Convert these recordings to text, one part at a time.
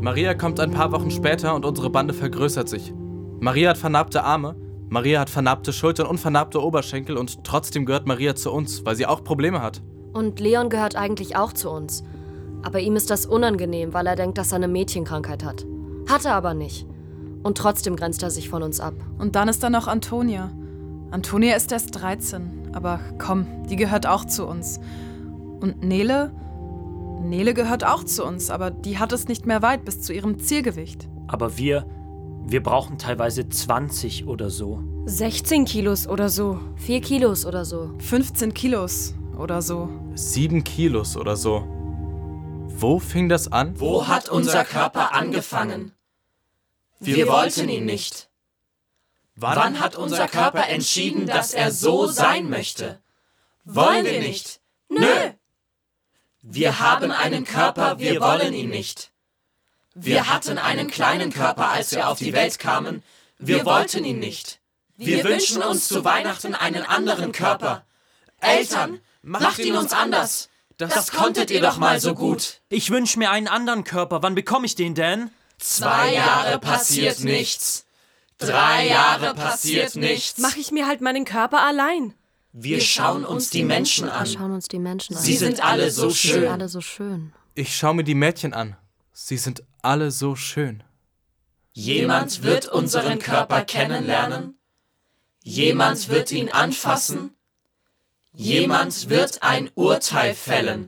Maria kommt ein paar Wochen später und unsere Bande vergrößert sich. Maria hat vernarbte Arme, Maria hat vernarbte Schultern und vernarbte Oberschenkel und trotzdem gehört Maria zu uns, weil sie auch Probleme hat. Und Leon gehört eigentlich auch zu uns. Aber ihm ist das unangenehm, weil er denkt, dass er eine Mädchenkrankheit hat. Hat er aber nicht. Und trotzdem grenzt er sich von uns ab. Und dann ist da noch Antonia. Antonia ist erst 13, aber komm, die gehört auch zu uns. Und Nele? Nele gehört auch zu uns, aber die hat es nicht mehr weit bis zu ihrem Zielgewicht. Aber wir brauchen teilweise 20 oder so. 16 Kilos oder so. 4 Kilos oder so. 15 Kilos oder so. 7 Kilos oder so. Wo fing das an? Wo hat unser Körper angefangen? Wir wollten ihn nicht. Wann hat unser Körper entschieden, dass er so sein möchte? Wollen wir nicht? Nö! Wir haben einen Körper, wir wollen ihn nicht. Wir hatten einen kleinen Körper, als wir auf die Welt kamen. Wir wollten ihn nicht. Wir wünschen uns zu Weihnachten einen anderen Körper. Eltern, macht ihn uns anders. Das konntet ihr doch mal so gut. Ich wünsche mir einen anderen Körper. Wann bekomme ich den denn? 2 Jahre passiert nichts. 3 Jahre passiert nichts. Mach ich mir halt meinen Körper allein. Wir schauen uns die Menschen an. Sie sind alle so schön. alle so schön. Ich schaue mir die Mädchen an. Sie sind alle so schön. Jemand wird unseren Körper kennenlernen. Jemand wird ihn anfassen. Jemand wird ein Urteil fällen.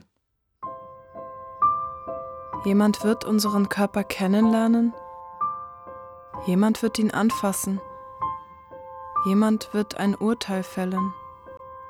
Jemand wird unseren Körper kennenlernen. Jemand wird ihn anfassen. Jemand wird ein Urteil fällen.